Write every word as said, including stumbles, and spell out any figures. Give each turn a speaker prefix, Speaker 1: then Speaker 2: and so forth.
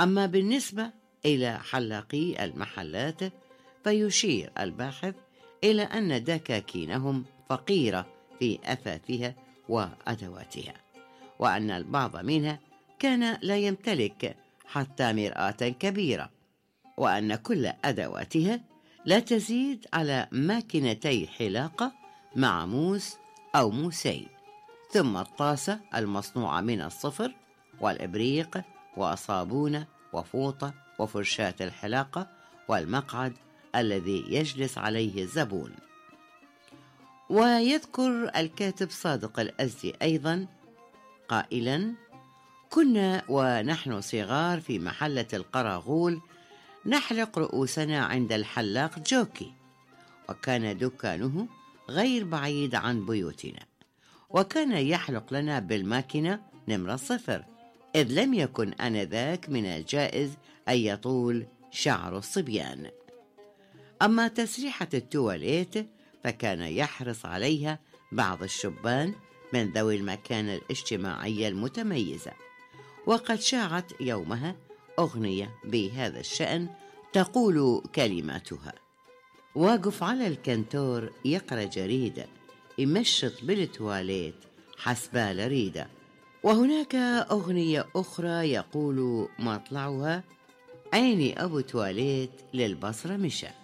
Speaker 1: أما بالنسبة إلى حلاقي المحلات فيشير الباحث إلى أن دكاكينهم فقيرة في أثاثها وأدواتها، وأن البعض منها كان لا يمتلك حتى مرآة كبيرة، وأن كل أدواتها لا تزيد على ماكينتي حلاقة مع موس أو موسين، ثم الطاسة المصنوعة من الصفر والإبريق وصابونة وفوطة وفرشاة الحلاقة والمقعد الذي يجلس عليه الزبون. ويذكر الكاتب صادق الأزدي أيضا قائلا: كنا ونحن صغار في محلة القراغول نحلق رؤوسنا عند الحلاق جوكي، وكان دكانه غير بعيد عن بيوتنا، وكان يحلق لنا بالماكينة نمرة صفر، إذ لم يكن آنذاك من الجائز أن يطول شعر الصبيان. أما تسريحة التواليت فكان يحرص عليها بعض الشبان من ذوي المكانة الاجتماعية المتميزة، وقد شاعت يومها أغنية بهذا الشأن تقول كلماتها: واقف على الكنتور يقرأ جريدة، يمشط بالتواليت حسبال ريدة. وهناك أغنية أخرى يقول مطلعها: عيني أبو تواليت للبصرة مشى.